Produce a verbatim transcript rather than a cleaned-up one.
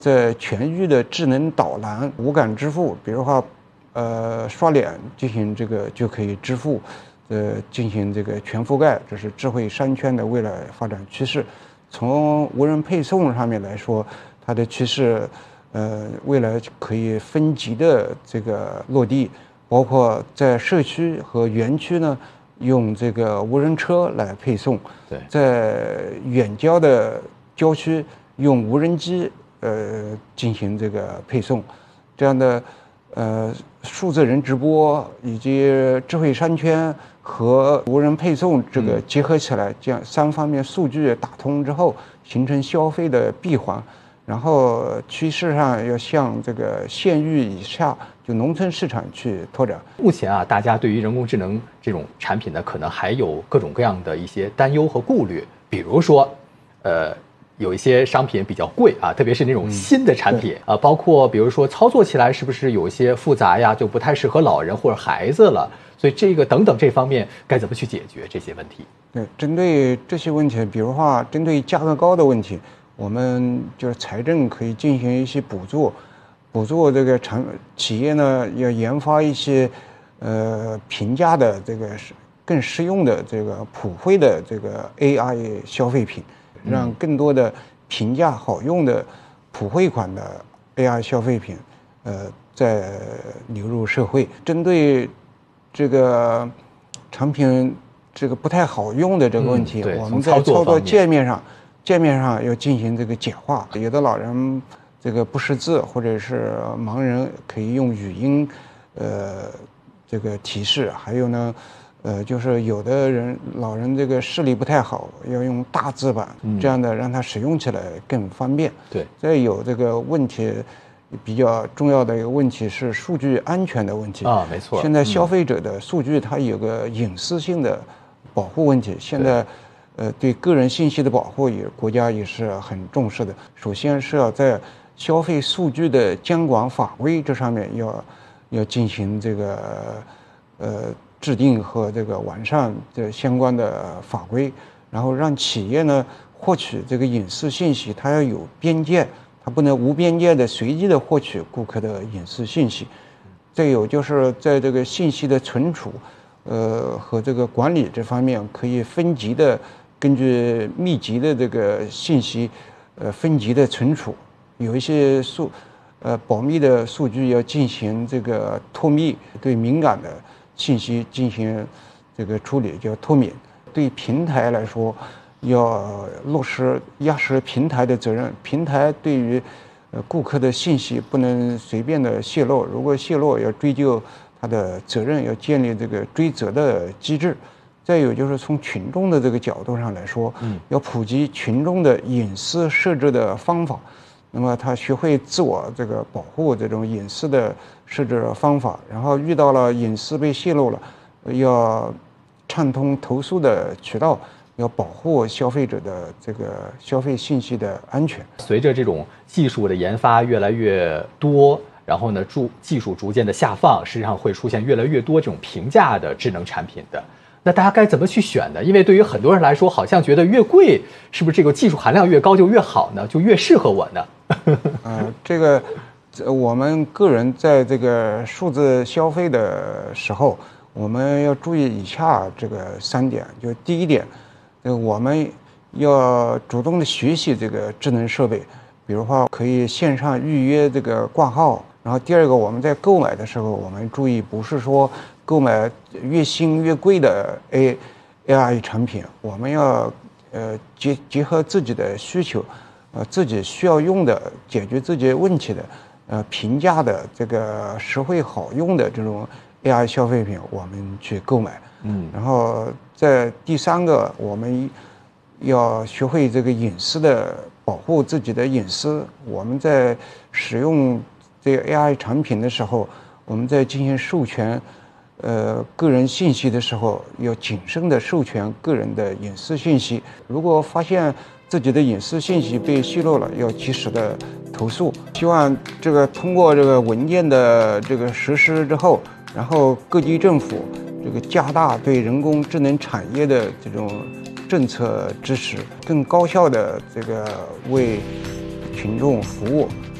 在全域的智能导览、无感支付，比如说，呃，刷脸进行这个就可以支付，呃，进行这个全覆盖，这是智慧商圈的未来发展趋势。从无人配送上面来说，它的趋势，呃，未来可以分级的这个落地，包括在社区和园区呢，用这个无人车来配送； 对， 在远郊的郊区用无人机。呃，进行这个配送，这样的呃数字人直播以及智慧商圈和无人配送这个结合起来，这样三方面数据打通之后，形成消费的闭环，然后趋势上要向这个县域以下就农村市场去拓展。 目前啊，大家对于人工智能这种产品呢，可能还有各种各样的一些担忧和顾虑，比如说，呃。有一些商品比较贵啊，特别是那种新的产品、嗯、啊，包括比如说操作起来是不是有一些复杂呀，就不太适合老人或者孩子了，所以这个等等这方面该怎么去解决这些问题？ 对，针对这些问题，比如话针对价格高的问题，我们就是财政可以进行一些补助，补助这个产企业呢要研发一些呃平价的这个更实用的这个普惠的这个 A I 消费品。让更多的平价好用的普惠款的 A I 消费品，呃，再流入社会。针对这个产品这个不太好用的这个问题， 嗯、 我们在操作界面上，界面上要进行这个简化。有的老人这个不识字或者是盲人，可以用语音，呃，这个提示。还有呢。呃，就是有的人老人这个视力不太好，要用大字版， 嗯、 这样的让他使用起来更方便。 对， 再有这个问题，比较重要的一个问题是数据安全的问题啊，没错。 现在消费者的数据它有个隐私性的保护问题，嗯、现在呃对个人信息的保护也国家也是很重视的。首先是要在消费数据的监管法规这上面要要进行这个呃。制定和这个完善的相关的法规，然后让企业呢获取这个隐私信息，它要有边界，它不能无边界的随机的获取顾客的隐私信息。再有就是在这个信息的存储，呃和这个管理这方面，可以分级的根据密集的这个信息，呃分级的存储，有一些数呃保密的数据要进行这个脱密，对敏感的。信息进行这个处理叫脱敏。对平台来说，要落实压实平台的责任。平台对于呃顾客的信息不能随便的泄露，如果泄露要追究他的责任，要建立这个追责的机制。再有就是从群众的这个角度上来说，嗯，要普及群众的隐私设置的方法。那么他学会自我这个保护这种隐私的设置方法，然后遇到了隐私被泄露了，要畅通投诉的渠道，要保护消费者的这个消费信息的安全。 随着这种技术的研发越来越多，然后呢，逐技术逐渐的下放，实际上会出现越来越多这种平价的智能产品的。那大家该怎么去选呢？因为对于很多人来说，好像觉得越贵，是不是这个技术含量越高就越好呢？就越适合我呢？ 呃，这个我们个人在这个数字消费的时候，我们要注意以下这个三点。就第一点，呃，我们要主动的学习这个智能设备，比如说可以线上预约这个挂号。然后第二个，我们在购买的时候，我们注意不是说购买越新越贵的 A A I 产品，我们要呃结结合自己的需求，呃自己需要用的解决自己问题的，呃平价的这个实惠好用的这种 A I 消费品，我们去购买。嗯，然后在第三个，我们要学会这个隐私的保护自己的隐私。我们在使用这个 A I 产品的时候，我们在进行授权呃个人信息的时候，要谨慎的授权个人的隐私信息。如果发现自己的隐私信息被泄露了，要及时的投诉。希望这个通过这个文件的这个实施之后，然后各级政府这个加大对人工智能产业的这种政策支持，更高效的这个为群众服务。